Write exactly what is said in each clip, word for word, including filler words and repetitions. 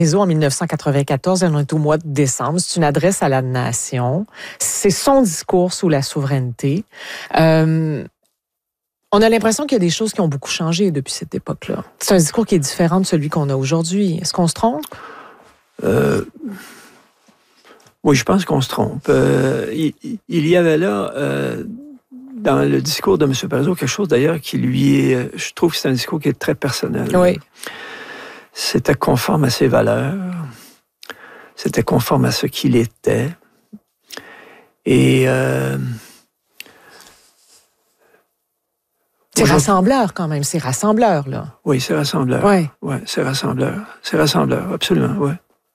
En mille neuf cent quatre-vingt-quatorze, on est au mois de décembre. C'est une adresse à la nation. C'est son discours sous la souveraineté. Euh, on a l'impression qu'il y a des choses qui ont beaucoup changé depuis cette époque-là. C'est un discours qui est différent de celui qu'on a aujourd'hui. Est-ce qu'on se trompe? Euh, oui, je pense qu'on se trompe. Euh, il, il y avait là, euh, dans le discours de M. Parizeau, quelque chose d'ailleurs qui lui est... Je trouve que c'est un discours qui est très personnel. Oui. C'était conforme à ses valeurs. C'était conforme à ce qu'il était. Et... Euh, c'est rassembleur quand même, c'est rassembleur, là. Oui, c'est rassembleur. Oui. Oui, c'est rassembleur. C'est rassembleur, absolument, oui.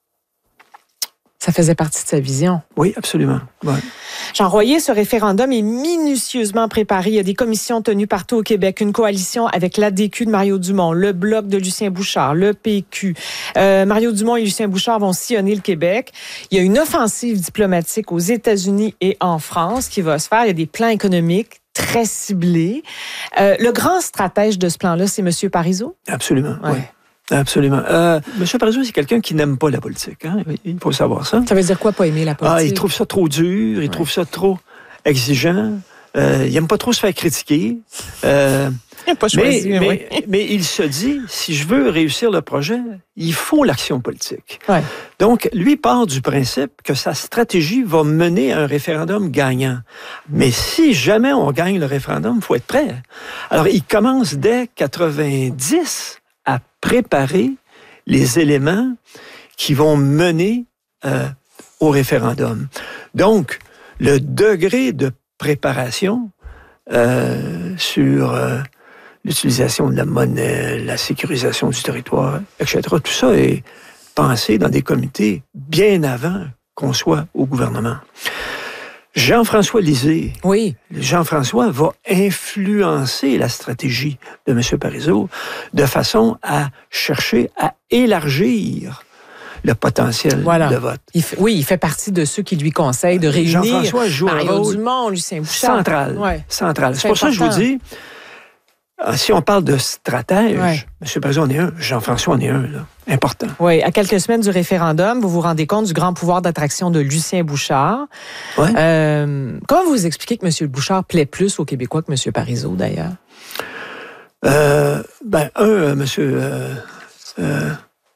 Ça faisait partie de sa vision. Oui, absolument. Ouais. Jean Royer, ce référendum est minutieusement préparé. Il y a des commissions tenues partout au Québec, une coalition avec l'A D Q de Mario Dumont, le Bloc de Lucien Bouchard, le P Q. Euh, Mario Dumont et Lucien Bouchard vont sillonner le Québec. Il y a une offensive diplomatique aux États-Unis et en France qui va se faire. Il y a des plans économiques très ciblés. Euh, le grand stratège de ce plan-là, c'est M. Parizeau? Absolument, ouais. oui. Absolument. Euh, M. Parizeau, c'est quelqu'un qui n'aime pas la politique. Hein? Il faut savoir ça. Ça veut dire quoi, pas aimer la politique? Ah, il trouve ça trop dur, il ouais. trouve ça trop exigeant. Euh, il n'aime pas trop se faire critiquer. Euh, il n'a pas choisi, mais, oui. mais, mais il se dit, si je veux réussir le projet, il faut l'action politique. Ouais. Donc, lui part du principe que sa stratégie va mener à un référendum gagnant. Mais si jamais on gagne le référendum, il faut être prêt. Alors, il commence dès quatre-vingt-dix à préparer les éléments qui vont mener euh, au référendum. Donc, le degré de préparation euh, sur euh, l'utilisation de la monnaie, la sécurisation du territoire, et cetera, tout ça est pensé dans des comités bien avant qu'on soit au gouvernement. Jean-François Lisée, oui. Jean-François va influencer la stratégie de M. Parizeau de façon à chercher à élargir le potentiel voilà. de vote. Il fait, oui, il fait partie de ceux qui lui conseillent de réunir Jean-François joue Mario un rôle Dumont, Lucien Bouchard. Central. Ouais. central. C'est, C'est pour important. ça que je vous dis, si on parle de stratège, ouais. M. Parizeau en est un, Jean-François en est un, là. Important. Oui, à quelques semaines du référendum, vous vous rendez compte du grand pouvoir d'attraction de Lucien Bouchard. Ouais. Euh, comment vous expliquez que M. Bouchard plaît plus aux Québécois que M. Parizeau, d'ailleurs? Euh, ben, un, euh, monsieur... Euh, euh,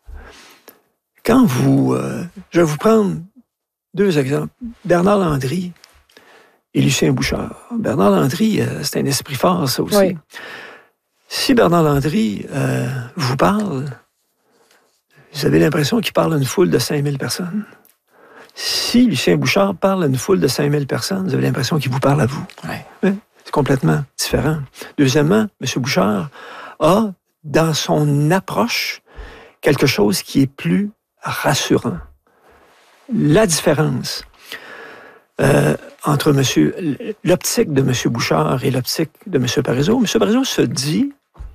quand vous... Euh, je vais vous prendre deux exemples. Bernard Landry et Lucien Bouchard. Bernard Landry, euh, c'est un esprit fort, ça aussi. Oui. Si Bernard Landry euh, vous parle, vous avez l'impression qu'il parle à une foule de cinq mille personnes. Si Lucien Bouchard parle à une foule de cinq mille personnes, vous avez l'impression qu'il vous parle à vous. Ouais. Oui, c'est complètement différent. Deuxièmement, M. Bouchard a, dans son approche, quelque chose qui est plus rassurant. La différence euh, entre monsieur, l'optique de M. Bouchard et l'optique de M. Parizeau, M. Parizeau se dit,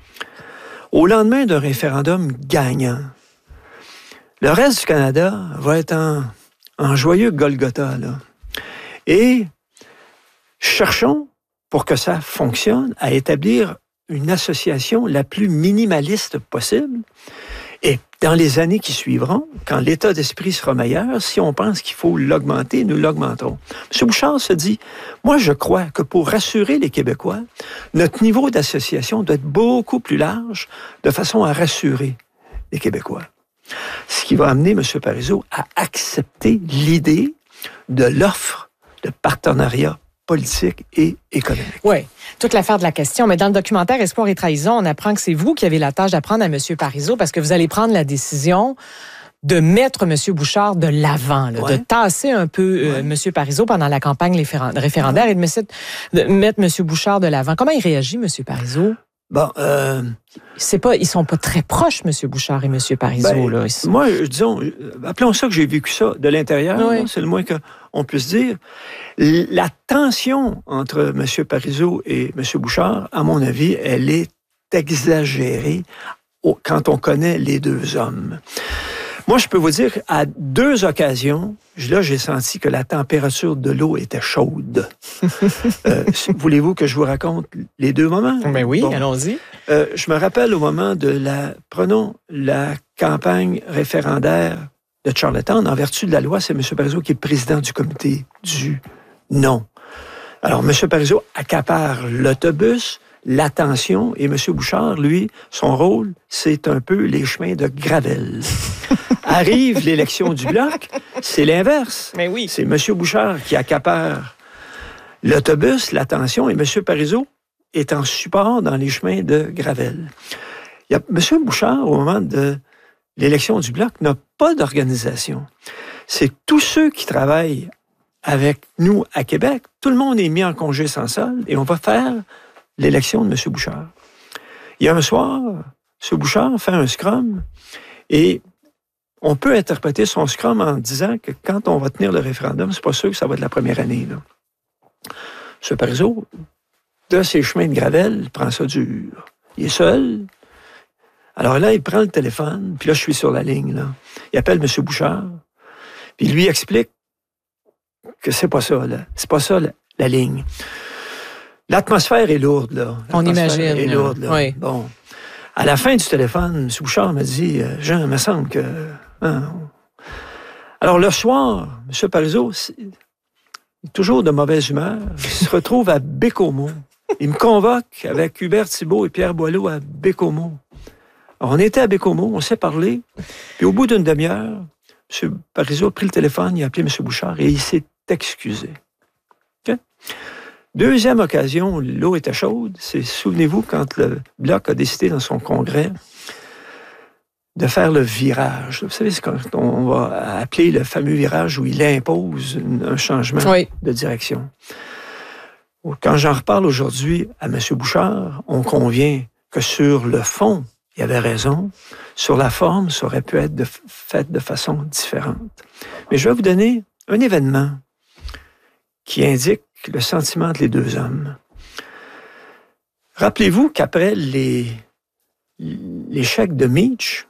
au lendemain d'un référendum gagnant, le reste du Canada va être en, en joyeux Golgotha, là. Et cherchons, pour que ça fonctionne, à établir une association la plus minimaliste possible. Et dans les années qui suivront, quand l'état d'esprit sera meilleur, si on pense qu'il faut l'augmenter, nous l'augmenterons. M. Bouchard se dit, moi je crois que pour rassurer les Québécois, notre niveau d'association doit être beaucoup plus large de façon à rassurer les Québécois. Ce qui va amener M. Parizeau à accepter l'idée de l'offre de partenariat politique et économique. Oui, toute l'affaire de la question. Mais dans le documentaire Espoir et trahison, on apprend que c'est vous qui avez la tâche d'apprendre à M. Parizeau parce que vous allez prendre la décision de mettre M. Bouchard de l'avant, là, ouais. de tasser un peu euh, ouais. M. Parizeau pendant la campagne référendaire ouais. et de, mettre, de mettre M. Bouchard de l'avant. Comment il réagit, M. Parizeau? Bon, euh... c'est pas, ils sont pas très proches, M. Bouchard et M. Parizeau. Ben, là. Moi, disons, appelons ça que j'ai vécu ça de l'intérieur, oui. là, c'est le moins qu'on puisse dire. La tension entre M. Parizeau et M. Bouchard, à mon avis, elle est exagérée quand on connaît les deux hommes. Moi, je peux vous dire, à deux occasions, là, j'ai senti que la température de l'eau était chaude. euh, voulez-vous que je vous raconte les deux moments? Ben oui, bon. allons-y. Euh, je me rappelle au moment de la... Prenons la campagne référendaire de Charlottetown. En vertu de la loi, c'est M. Parizeau qui est président du comité du non. Alors, M. Parizeau accapare l'autobus, l'attention, et M. Bouchard, lui, son rôle, c'est un peu les chemins de Gravel. Arrive l'élection du Bloc, c'est l'inverse. Mais oui. C'est M. Bouchard qui accapare l'autobus, l'attention, et M. Parizeau est en support dans les chemins de Gravel. Il y a, M. Bouchard, au moment de l'élection du Bloc, n'a pas d'organisation. C'est tous ceux qui travaillent avec nous à Québec, tout le monde est mis en congé sans solde et on va faire l'élection de M. Bouchard. Il y a un soir, M. Bouchard fait un scrum et on peut interpréter son scrum en disant que quand on va tenir le référendum, c'est pas sûr que ça va être la première année. Là. M. Parizeau, de ses chemins de Gravel, il prend ça dur. Il est seul. Alors là, il prend le téléphone, puis là, je suis sur la ligne. Là. Il appelle M. Bouchard, puis il lui explique que c'est pas ça, là. C'est pas ça, la, la ligne. L'atmosphère est lourde, là. On imagine. Est lourde, là. Oui. Bon. À la fin du téléphone, M. Bouchard m'a dit, euh, Jean, il me semble que... Hein, on... Alors, le soir, M. Parizeau, il est toujours de mauvaise humeur. Il se retrouve à Bécomo. Il me convoque avec Hubert Thibault et Pierre Boileau à Bécomo. Alors, on était à Bécomo, on s'est parlé, puis au bout d'une demi-heure, M. Parizeau a pris le téléphone, il a appelé M. Bouchard et il s'est excusé. Okay? Deuxième occasion, l'eau était chaude, c'est, souvenez-vous, quand le Bloc a décidé dans son congrès de faire le virage. Vous savez, c'est quand on va appeler le fameux virage où il impose un changement oui. de direction. Quand j'en reparle aujourd'hui à M. Bouchard, on convient que sur le fond, il avait raison. Sur la forme, ça aurait pu être de, fait de façon différente. Mais je vais vous donner un événement qui indique le sentiment entre les deux hommes. Rappelez-vous qu'après les, l'échec de Meach,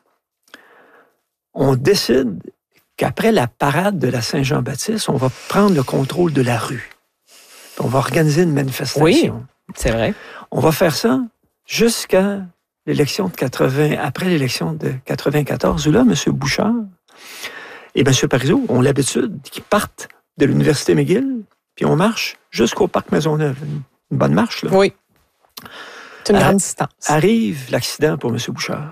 on décide qu'après la parade de la Saint-Jean-Baptiste, on va prendre le contrôle de la rue. On va organiser une manifestation. Oui, c'est vrai. On va faire ça jusqu'à l'élection de quatre-vingts, après l'élection de quatre-vingt-quatorze, où là, M. Bouchard et M. Parizeau ont l'habitude qu'ils partent de l'Université McGill, puis on marche jusqu'au Parc Maisonneuve. Une bonne marche, là. Oui. C'est une Ar- grande distance. Arrive l'accident pour M. Bouchard.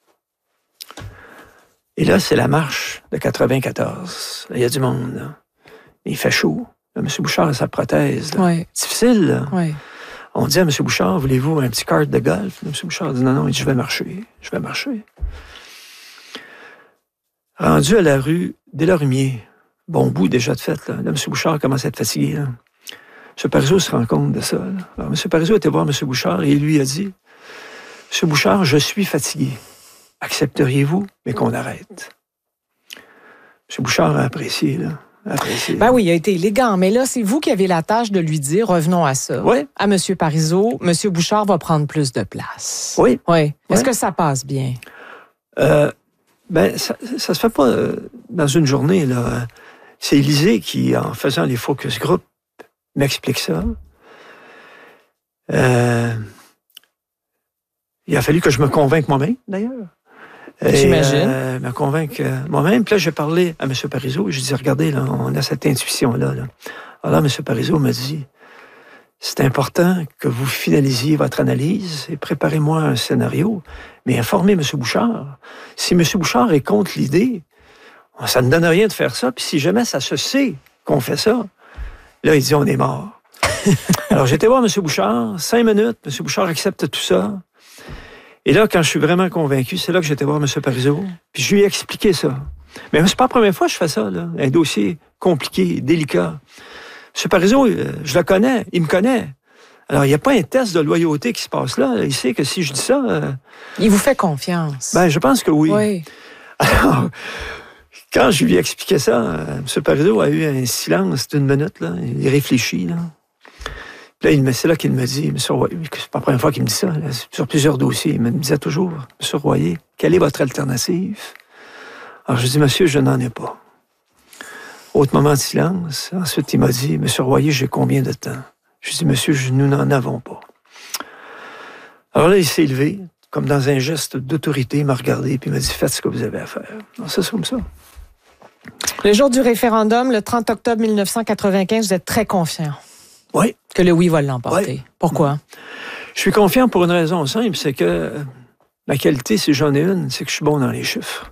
Et là, c'est la marche de quatre-vingt-quatorze. Il y a du monde, là. Il fait chaud. Là, M. Bouchard a sa prothèse. Là. Oui. Difficile, là. Oui. On dit à M. Bouchard, voulez-vous un petit kart de golf? M. Bouchard dit, non, non, il dit, je vais marcher. Je vais marcher. Rendu à la rue Deslorimiers, bon bout déjà de fait, là, là M. Bouchard commence à être fatigué. Là. M. Parizeau se rend compte de ça. Là. Alors, M. Parizeau était voir M. Bouchard et il lui a dit, M. Bouchard, je suis fatigué. Accepteriez-vous, mais qu'on arrête? M. Bouchard a apprécié, là. Apprécié. Ben oui, il a été élégant, mais là, c'est vous qui avez la tâche de lui dire, revenons à ça. Oui. À M. Parizeau, M. Bouchard va prendre plus de place. Oui. Oui. Est-ce oui. que ça passe bien? Euh, ben, ça, ça se fait pas euh, dans une journée, là. C'est Élisée qui, en faisant les focus group, m'explique ça. Euh, il a fallu que je me convainque moi-même, d'ailleurs. Et, J'imagine. Euh, me convaincre moi-même. Puis là, j'ai parlé à M. Parizeau et je dis, regardez, là, on a cette intuition-là. Là. Alors là, M. Parizeau m'a dit, c'est important que vous finalisiez votre analyse et préparez-moi un scénario, mais informez M. Bouchard. Si M. Bouchard est contre l'idée, ça ne donne rien de faire ça. Puis si jamais ça se sait qu'on fait ça, là, il dit, on est mort. Alors, j'étais voir M. Bouchard, cinq minutes, M. Bouchard accepte tout ça. Et là, quand je suis vraiment convaincu, c'est là que j'étais voir M. Parizeau, puis je lui ai expliqué ça. Mais c'est pas la première fois que je fais ça, là. Un dossier compliqué, délicat. M. Parizeau, je le connais, il me connaît. Alors, il n'y a pas un test de loyauté qui se passe là. Il sait que si je dis ça... Euh, il vous fait confiance. Ben, je pense que oui. Oui. Alors, quand je lui ai expliqué ça, euh, M. Parizeau a eu un silence d'une minute, là. Il réfléchit, là. Là, il, c'est là qu'il me dit, M. Royer, c'est pas la première fois qu'il me dit ça, là, sur plusieurs dossiers, il me disait toujours, M. Royer, quelle est votre alternative? Alors, je dis, monsieur, je n'en ai pas. Autre moment de silence. Ensuite, il m'a dit, monsieur Royer, j'ai combien de temps? Je dis, monsieur, nous n'en avons pas. Alors là, il s'est levé, comme dans un geste d'autorité, il m'a regardé, puis il m'a dit, faites ce que vous avez à faire. Alors, ça, c'est comme ça. Le jour du référendum, le trente octobre mille neuf cent quatre-vingt-quinze, vous êtes très confiant. Oui. Que le oui va l'emporter. Oui. Pourquoi? Je suis confiant pour une raison simple, c'est que ma qualité, si j'en ai une, c'est que je suis bon dans les chiffres.